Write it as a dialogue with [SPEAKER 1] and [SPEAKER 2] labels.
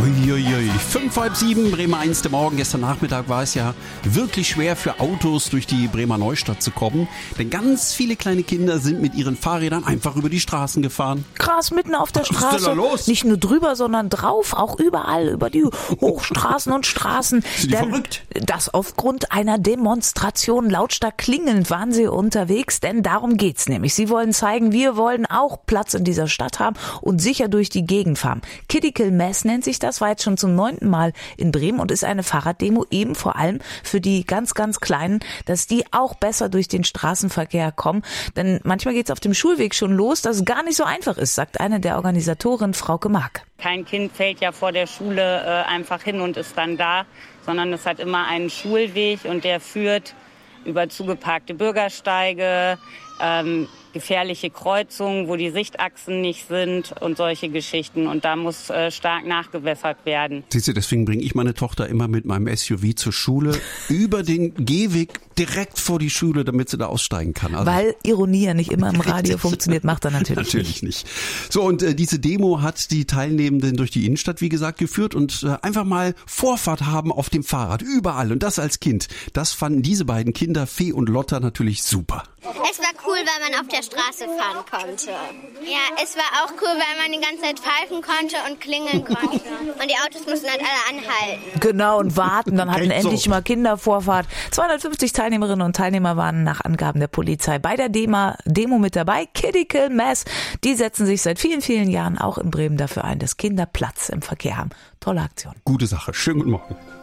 [SPEAKER 1] Uiuiui, 6:55, Bremer 1. der Morgen. Gestern Nachmittag war es ja wirklich schwer für Autos durch die Bremer Neustadt zu kommen. Denn ganz viele kleine Kinder sind mit ihren Fahrrädern einfach über die Straßen gefahren.
[SPEAKER 2] Krass, mitten auf der Straße.
[SPEAKER 1] Was ist denn da los?
[SPEAKER 2] Nicht nur drüber, sondern drauf, auch überall, über die Hochstraßen und Straßen.
[SPEAKER 1] Sind die verrückt?
[SPEAKER 2] Das aufgrund einer Demonstration. Lautstark klingelnd waren sie unterwegs, denn darum geht's nämlich. Sie wollen zeigen, wir wollen auch Platz in dieser Stadt haben und sicher durch die Gegend fahren. Critical Mass nennt sich das, war jetzt schon zum 9. Mal in Bremen und ist eine Fahrraddemo eben vor allem für die ganz, ganz Kleinen, dass die auch besser durch den Straßenverkehr kommen. Denn manchmal geht's auf dem Schulweg schon los, dass es gar nicht so einfach ist, sagt eine der Organisatoren, Frauke Mark.
[SPEAKER 3] Kein Kind fällt ja vor der Schule einfach hin und ist dann da, sondern es hat immer einen Schulweg und der führt über zugeparkte Bürgersteige, gefährliche Kreuzungen, wo die Sichtachsen nicht sind und solche Geschichten. Und da muss stark nachgewässert werden.
[SPEAKER 1] Siehst du, deswegen bringe ich meine Tochter immer mit meinem SUV zur Schule über den Gehweg direkt vor die Schule, damit sie da aussteigen kann. Also
[SPEAKER 2] weil Ironie ja nicht immer im Radio funktioniert, macht er natürlich
[SPEAKER 1] nicht. So, und diese Demo hat die Teilnehmenden durch die Innenstadt, wie gesagt, geführt und einfach mal Vorfahrt haben auf dem Fahrrad, überall. Und das als Kind. Das fanden diese beiden Kinder, Fee und Lotta, natürlich super.
[SPEAKER 4] Es war cool, weil man auf der Straße fahren konnte. Ja, es war auch cool, weil man die ganze Zeit pfeifen konnte und klingeln konnte. Und die Autos mussten halt alle anhalten.
[SPEAKER 2] Genau, und warten. Dann hatten
[SPEAKER 1] Echt so.
[SPEAKER 2] endlich mal Kinder Vorfahrt. 250 Teilnehmerinnen und Teilnehmer waren nach Angaben der Polizei bei der Demo mit dabei. Critical Mass, die setzen sich seit vielen, vielen Jahren auch in Bremen dafür ein, dass Kinder Platz im Verkehr haben. Tolle Aktion.
[SPEAKER 1] Gute Sache. Schönen guten Morgen.